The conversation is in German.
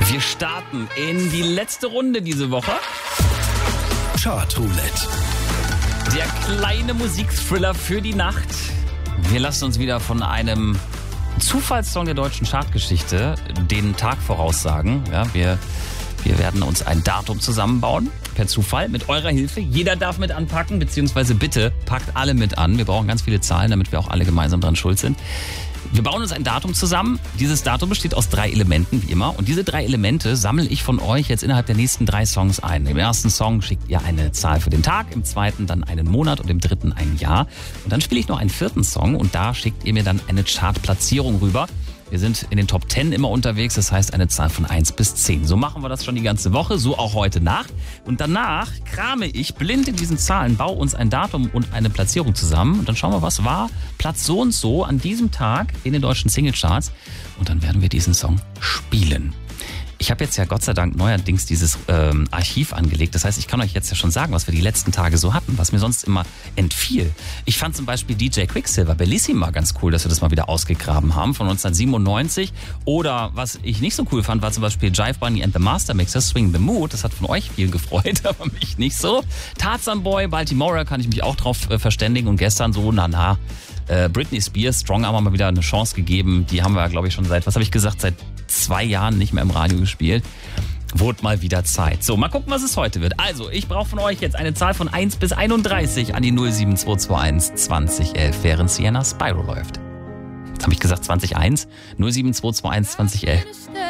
Wir starten in die letzte Runde diese Woche. Chartroulette. Der kleine Musikthriller für die Nacht. Wir lassen uns wieder von einem Zufallssong der deutschen Chartgeschichte den Tag voraussagen. Ja, wir werden uns ein Datum zusammenbauen, per Zufall, mit eurer Hilfe. Jeder darf mit anpacken, beziehungsweise bitte packt alle mit an. Wir brauchen ganz viele Zahlen, damit wir auch alle gemeinsam dran schuld sind. Wir bauen uns ein Datum zusammen. Dieses Datum besteht aus 3 Elementen, wie immer. Und diese 3 Elemente sammle ich von euch jetzt innerhalb der nächsten 3 Songs ein. Im ersten Song schickt ihr eine Zahl für den Tag, im zweiten dann einen Monat und im dritten ein Jahr. Und dann spiele ich noch einen 4. Song und da schickt ihr mir dann eine Chartplatzierung rüber. Wir sind in den Top 10 immer unterwegs, das heißt eine Zahl von 1 bis 10. So machen wir das schon die ganze Woche, so auch heute Nacht. Und danach krame ich blind in diesen Zahlen, baue uns ein Datum und eine Platzierung zusammen. Und dann schauen wir, was war Platz so und so an diesem Tag in den deutschen Singlecharts. Und dann werden wir diesen Song spielen. Ich habe jetzt ja Gott sei Dank neuerdings dieses Archiv angelegt. Das heißt, ich kann euch jetzt ja schon sagen, was wir die letzten Tage so hatten, was mir sonst immer entfiel. Ich fand zum Beispiel DJ Quicksilver Bellissima ganz cool, dass wir das mal wieder ausgegraben haben von 1997. Oder was ich nicht so cool fand, war zum Beispiel Jive Bunny and the Master Mixers, Swing the Mood. Das hat von euch viel gefreut, aber mich nicht so. Tarzan Boy, Baltimore, kann ich mich auch drauf verständigen. Und gestern so, Britney Spears, Strong haben wir mal wieder eine Chance gegeben. Die haben wir, glaube ich, schon seit 2 Jahren nicht mehr im Radio gespielt. Wurde mal wieder Zeit. So, mal gucken, was es heute wird. Also, ich brauche von euch jetzt eine Zahl von 1 bis 31 an die 07221 2011, während Sienna Spyro läuft. Jetzt habe ich gesagt 2001, 07221 2011.